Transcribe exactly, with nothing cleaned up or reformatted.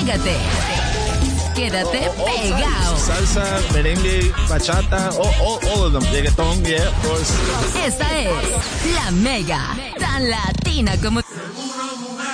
pégate. Quédate all, all pegado. Salsa, merengue, bachata, all, all, all of them. Reggaeton, yeah, of course. Esta es La Mega, tan latina como...